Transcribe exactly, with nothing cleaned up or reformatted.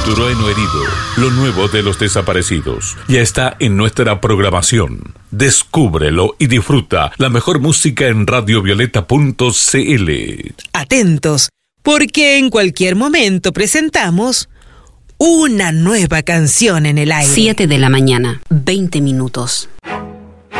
Trueno Herido, lo nuevo de los desaparecidos, ya está en nuestra programación. Descúbrelo y disfruta la mejor música en radio violeta punto c l. Atentos, porque en cualquier momento presentamos una nueva canción en el aire. siete de la mañana, veinte minutos.